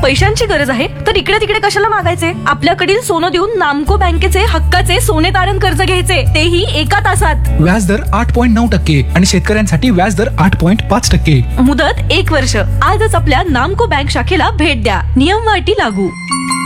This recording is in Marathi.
पैशांची गरज आहे तर इकडे तिकडे कशाला मागायचे? आपल्याकडील सोनं देऊन नामको बँकेचे हक्काचे सोने तारण कर्ज घ्यायचे, तेही एका तासात. व्याजदर 8.9% आणि शेतकऱ्यांसाठी व्याजदर 8.5%. मुदत 1 वर्ष. आजच आपल्या नामको बँक शाखेला भेट द्या. नियम व अटी लागू.